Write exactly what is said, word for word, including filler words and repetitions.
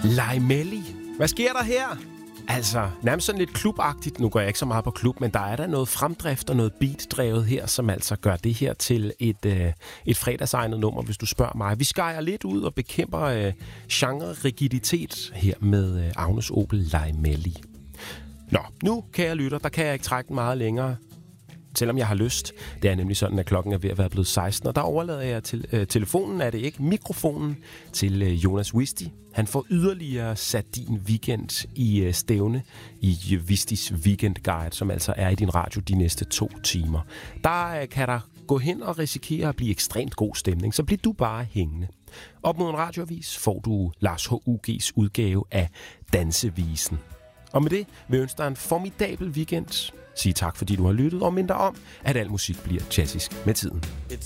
Lejmelli. Hvad sker der her? Altså, nærmest sådan lidt klubagtigt. Nu går jeg ikke så meget på klub, men der er der noget fremdrift og noget beat-drevet her, som altså gør det her til et, øh, et fredagsegnet nummer, hvis du spørger mig. Vi skærer lidt ud og bekæmper øh, genre-rigiditet her med øh, Agnes Obel Lejmelli. Nå, nu, kære lytter, der kan jeg ikke trække den meget længere, selvom jeg har lyst. Det er nemlig sådan, at klokken er ved at være blevet seksten, og der overlader jeg til øh, telefonen, er det ikke, mikrofonen, til øh, Jonas Wisti. Han får yderligere sat din weekend i øh, stævne i Wistis Weekend Guide, som altså er i din radio de næste to timer. Der øh, kan der gå hen og risikere at blive ekstremt god stemning, så bliver du bare hængende. Op mod en radioavis får du Lars H U G's udgave af Dansevisen. Og med det vil jeg ønske dig en formidabel weekend. Sig tak, fordi du har lyttet, og mind dig om, at al musik bliver klassisk med tiden. It's